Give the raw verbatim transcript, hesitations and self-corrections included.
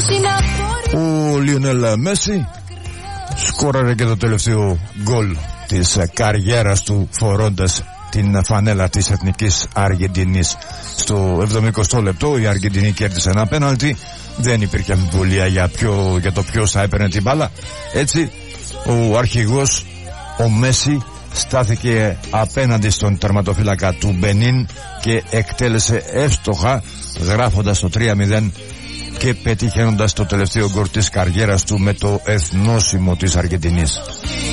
Ο Λιονέλ Μέση σκόραρε και το τελευταίο γκολ της καριέρας του φορώντας την φανέλα της Εθνικής Αργεντινής. Στο εβδομηκοστό λεπτό η Αργεντινή κέρδισε ένα πέναλτι. Δεν υπήρχε αμφιβολία για, ποιο, για το ποιος θα έπαιρνε την μπάλα. Έτσι ο αρχηγός, ο Μέση, στάθηκε απέναντι στον τερματοφύλακα του Μπενίν και εκτέλεσε εύστοχα, γράφοντας το τρία μηδέν και πετυχαίνοντας το τελευταίο γκολ της καριέρας του με το εθνόσημο της Αργεντινής.